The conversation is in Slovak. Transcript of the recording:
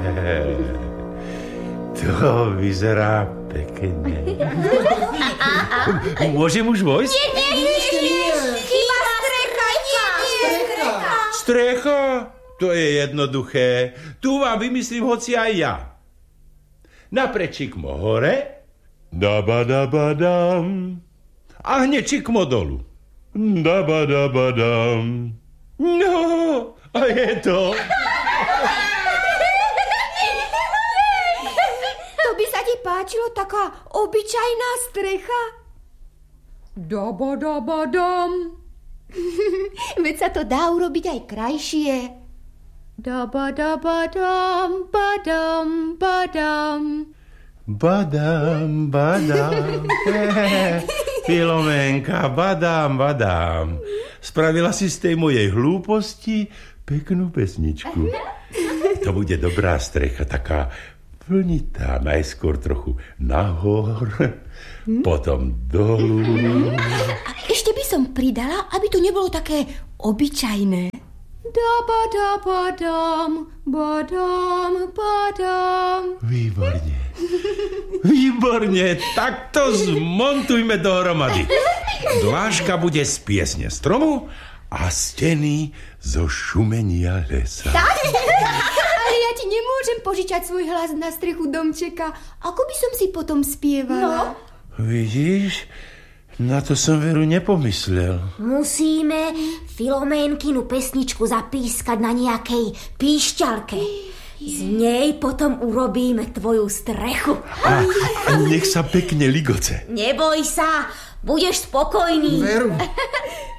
To vyzerá pekne. Môžem už vojsť? Nie. Chyba strecha. Strecha? To je jednoduché. Tu vám vymyslím hoci aj ja. Na prečikmo hore. Dabadabadam. A hneď čikmo dolu. Dabadabadam. No, a je to. To by sa ti páčilo, taká obyčajná strecha? Dabadabadam. Veď sa to dá urobiť aj krajšie. Dabadabadam, badam, badam. Badám. Filoménka, badám. Spravila si z tej mojej hlúposti peknú pesničku. To bude dobrá strecha, taká vlnitá. Najskôr trochu nahor, potom dolu. Ešte by som pridala, aby to nebolo také obyčajné. Dabadabadam, badam, badam. Výborne, tak to zmontujme dohromady. Dláška bude z piesne stromu a steny zo šumenia lesa. Tak? Ale ja ti nemôžem požičať svoj hlas na strechu domčeka. Ako by som si potom spievala? Vidíš, na to som veru nepomyslel. Musíme Filoménkinu pesničku zapískať na nejakej píšťalke. Z nej potom urobíme tvoju strechu. A nech sa pekne ligoce. Neboj sa, budeš spokojný. Veru,